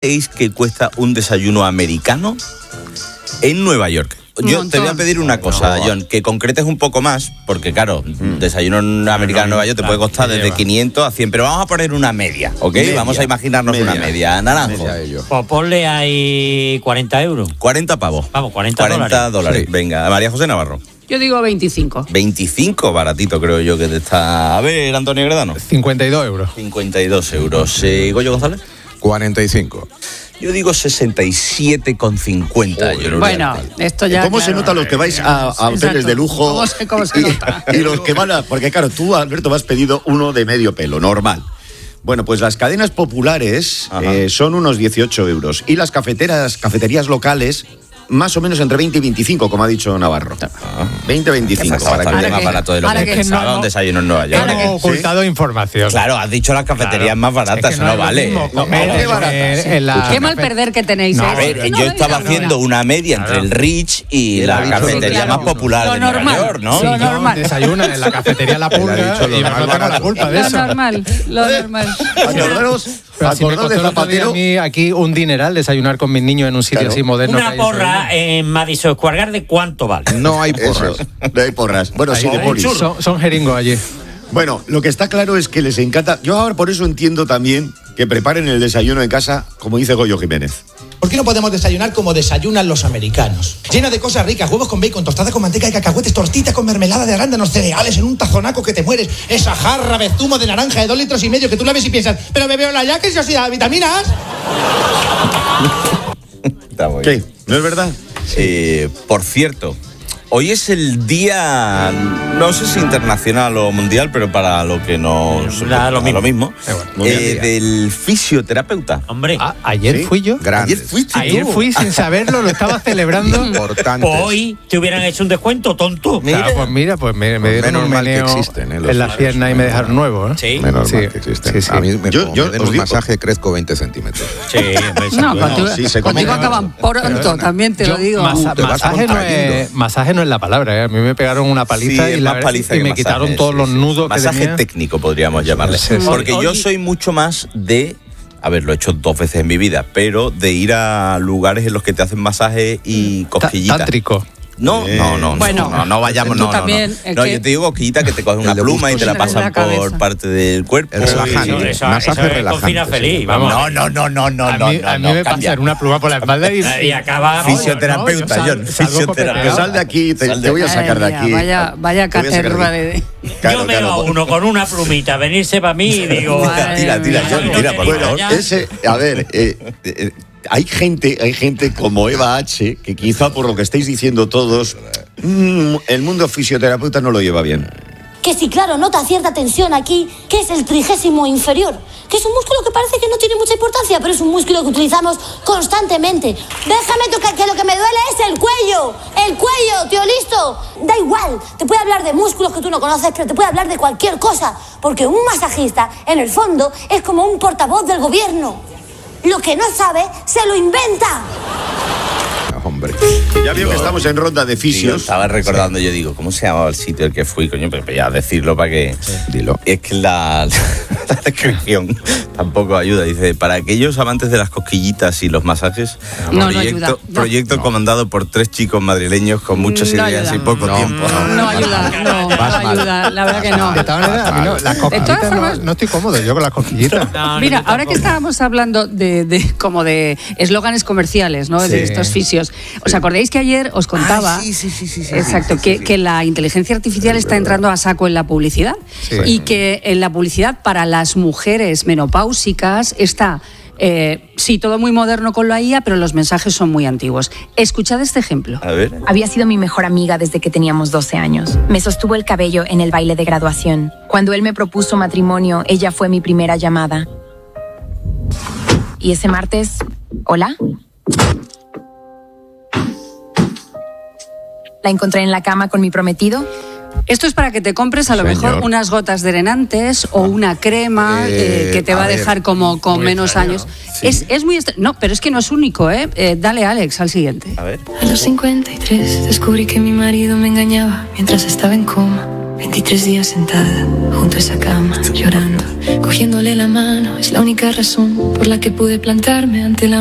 ¿Sabéis que cuesta un desayuno americano en Nueva York? Yo te voy a pedir una cosa, John, que concretes un poco más, porque claro, desayuno americano en Nueva York te puede costar desde 500 a 100, pero vamos a poner una media, ¿ok? Media. Vamos a imaginarnos una media. Naranjo. Pues ponle ahí 40 euros. 40 pavos. Vamos, 40 dólares. Sí. Venga, María José Navarro. Yo digo 25. 25, baratito creo yo que te está... A ver, Antonio Gredano. 52 euros. 52 euros. Goyo González. 45. Yo digo 67,50. Bueno, esto ya... ¿Cómo se nota los que vais a hoteles de lujo? ¿Cómo se nota? Y los que van a... Porque claro, tú, Alberto, me has pedido uno de medio pelo, normal. Bueno, pues las cadenas populares son unos 18 euros. Y las cafeterías locales... más o menos entre 20 y 25, como ha dicho Navarro. 20 25. Bastante más barato de lo que pensaba un desayuno en Nueva York. Hemos ocultado información. Claro, has dicho las cafeterías más baratas, eso no vale. Qué mal perder que tenéis. A ver, yo estaba haciendo una media entre el Rich y la cafetería más popular de Nueva York, ¿no? Lo normal. Desayuna en la cafetería La Pulga y no tengo la culpa de eso. Lo normal. Acordaros de Zapatero. A mí aquí un dineral desayunar con mis niños en un sitio así moderno. Una porra en Madison Square Garden, ¿cuánto vale? No hay porras. No hay porras. Bueno, sí, de polis. Son jeringos allí. Bueno, lo que está claro es que les encanta. Yo ahora por eso entiendo también que preparen el desayuno en casa, como dice Goyo Jiménez. ¿Por qué no podemos desayunar como desayunan los americanos? Llena de cosas ricas, huevos con bacon, tostada con manteca y cacahuetes, tortita con mermelada de arándanos, cereales en un tazonaco que te mueres, esa jarra de zumo de naranja de 2,5 litros que tú la ves y piensas, pero me veo la ya que yo soy de vitaminas. Está muy bien. ¿Qué? ¿No es verdad? Por cierto, hoy es el día, no sé si internacional o mundial, pero para lo que nos... lo mismo. Del fisioterapeuta. Hombre. Ayer fui yo. Ayer fuiste Ayer tú. fui sin saberlo, lo estaba celebrando. Importantes. Hoy te hubieran hecho un descuento, tonto. Mira, pues me dieron un meneo en la pierna y me dejaron nuevo, ¿eh? Sí. Menos mal que existen. Sí. A mí me den un digo, masaje crezco 20 centímetros. Sí, contigo acaban pronto, también te lo digo. Masaje no es la palabra, ¿eh? A mí me pegaron una paliza y me quitaron todos los nudos que tenía. Masaje técnico podríamos llamarle. Porque yo soy mucho más de... A ver, lo he hecho 2 veces en mi vida, pero de ir a lugares en los que te hacen masaje y cosquillitas. Tántrico. No vayamos, no. También, yo te digo cosquillita que te cogen una pluma y te la pasan por parte del cuerpo. Relajante. Masaje relajante. Feliz, No. A mí me pasan una pluma por la espalda y acaba... Fisioterapeuta, John. Fisioterapeuta. Sal de aquí, te voy a sacar de aquí. Vaya caterva de... Yo veo a uno con una plumita venirse para mí y digo... Tira, John, tira, por favor. A ver... Hay gente como Eva H. que quizá por lo que estáis diciendo todos, el mundo fisioterapeuta no lo lleva bien. Que sí, claro, nota cierta tensión aquí, que es el trigésimo inferior, que es un músculo que parece que no tiene mucha importancia, pero es un músculo que utilizamos constantemente. Déjame tocar, que lo que me duele es el cuello, tío, listo. Da igual, te puede hablar de músculos que tú no conoces, pero te puede hablar de cualquier cosa, porque un masajista, en el fondo, es como un portavoz del gobierno. Lo que no sabe, se lo inventa. Hombre. Ya veo que estamos en ronda de fisios. Estaba recordando, yo digo, ¿cómo se llamaba el sitio al que fui, coño? Pero ya decirlo para que... Dilo. Es que la descripción tampoco ayuda. Dice, para aquellos amantes de las cosquillitas y los masajes, proyecto comandado por 3 chicos madrileños con muchas ideas y poco tiempo. No ayuda, la verdad que no. De todas maneras, a mí las cosquillitas no estoy cómodo yo con las cosquillitas. Mira, ahora que estábamos hablando de como de eslóganes comerciales, ¿no? De estos fisios. ¿Os acordáis que ayer os contaba? Sí. Exacto, que la inteligencia artificial está entrando a saco en la publicidad y que en la publicidad para las mujeres menopáusicas está, sí, todo muy moderno con la IA, pero los mensajes son muy antiguos. Escuchad este ejemplo. A ver. Había sido mi mejor amiga desde que teníamos 12 años. Me sostuvo el cabello en el baile de graduación. Cuando él me propuso matrimonio, ella fue mi primera llamada. Y ese martes, ¿hola? La encontré en la cama con mi prometido. Esto es para que te compres a lo mejor unas gotas drenantes o una crema que te va a dejar como con menos años. Sí. Es muy... No, pero es que no es único, ¿eh? Dale, Alex, al siguiente. A ver. A los 53 descubrí que mi marido me engañaba mientras estaba en coma. 23 días sentada junto a esa cama, llorando, cogiéndole la mano. Es la única razón por la que pude plantarme ante la